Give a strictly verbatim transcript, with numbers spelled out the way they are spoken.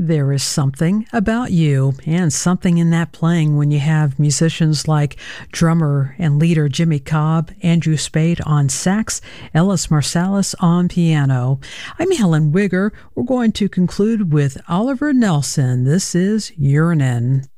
There is something about you and something in that playing when you have musicians like drummer and leader Jimmy Cobb, Andrew Spade on sax, Ellis Marsalis on piano. I'm Helen Wigger. We're going to conclude with Oliver Nelson. This is Yearnin'.